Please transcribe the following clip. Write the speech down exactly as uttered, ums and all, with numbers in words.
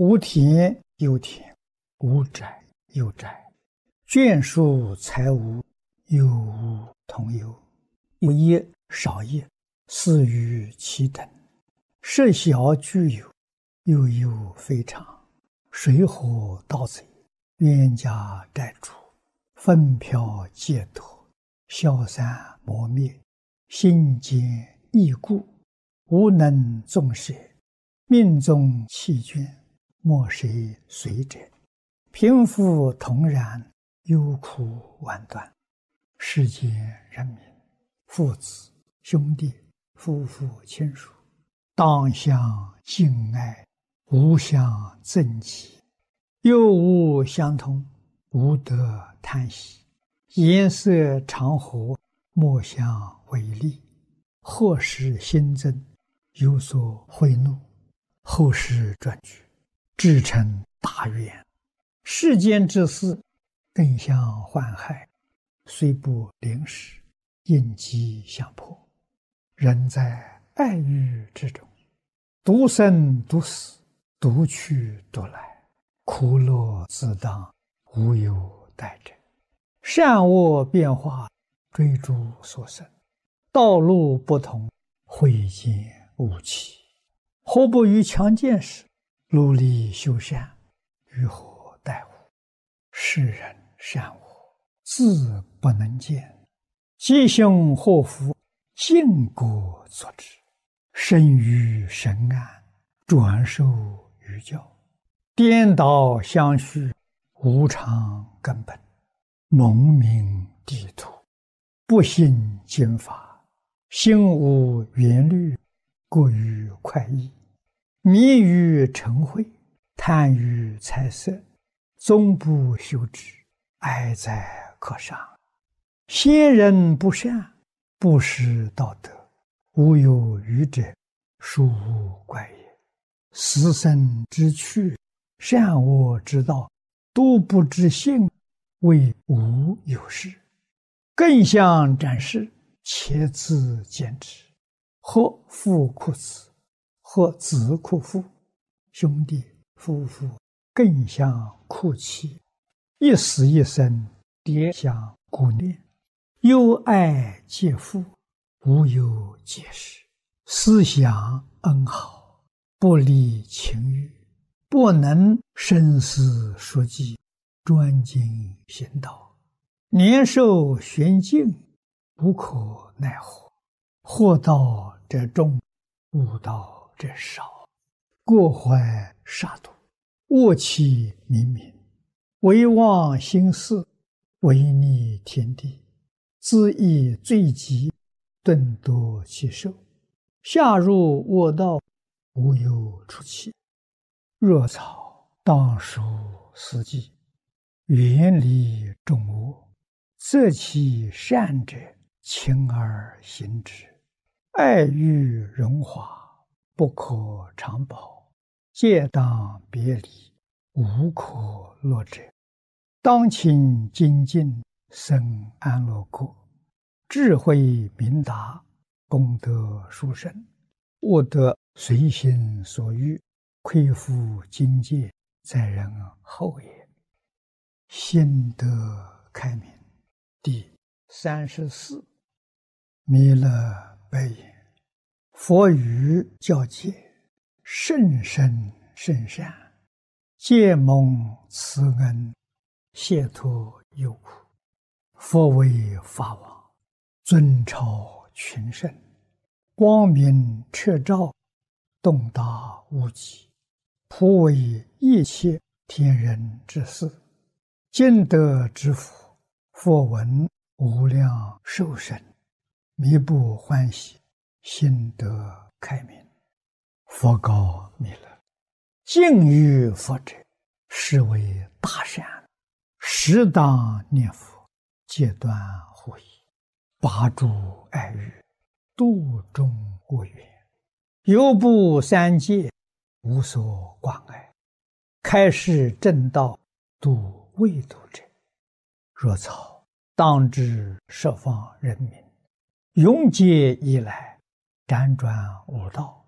无田有田，无宅有宅，眷属财物有无同有，有业少业，似于其等。设小具有，又有非常。水火盗贼，冤家债主，纷飘借脱，消散磨灭，心坚易故，无能纵舍，命中弃眷，莫谁随者。贫富同然，忧苦万端。世间人民，父子兄弟，夫妇亲属，当相敬爱，无相憎忌，又无相同，无得叹息。颜色常和，莫相违逆。祸事新增，有所贿赂，后世转举，至成大怨。世间之事，更相患害，虽不临时，应机相迫。人在爱欲之中，独生独死，独去独来，苦乐自当，无有待者。善恶变化，追逐所生，道路不同，慧见无期。何不于强健时，努力修善，于何待乎？世人善恶，自不能见，吉凶祸福，尽果作之。生于神安，转受于教，颠倒相续，无常根本。蒙名地土，不信经法，心无缘虑，过于快意，迷于嗔恚，贪于财色，终不修之，哀哉可伤。先人不善，不识道德，无有余者，殊无怪也。死生之趣，善恶之道，都不知性，谓无有事。更相展示，且自坚持。或父哭子，或子哭父，兄弟夫妇更相哭泣，一死一生，迭相顾念。忧爱皆父，无有解释。思想恩好，不离情欲，不能深思熟记，专精行道。年寿玄境，无可奈何。祸道者众，悟道者少。过怀杀戮，恶气冥冥，唯忘心事，违逆天地，恣意罪极，顿夺其寿。下入恶道，无有出期。若草当属四季，远离众恶，择其善者，勤而行之。爱欲荣华，不可长保，戒当别离，无可乐者。当勤精进，生安乐国。智慧明达，功德殊胜。悟得随心所欲，亏负境界，在人后也。心得开明。第三十四。弥勒白言：佛语教戒，甚深甚善，皆蒙慈恩，解脱忧苦。佛为法王，尊超群圣，光明彻照，洞达无极，普为一切天人之事。今得之福，佛闻无量寿生，弥不欢喜，心得开明。佛告弥勒：敬于佛者，是为大善，适当念佛，戒断护疑，拔诸爱欲，度众恶缘，犹不三界，无所关爱，开示正道，度未度者。若草当知十方人民，永劫以来，辗转悟道，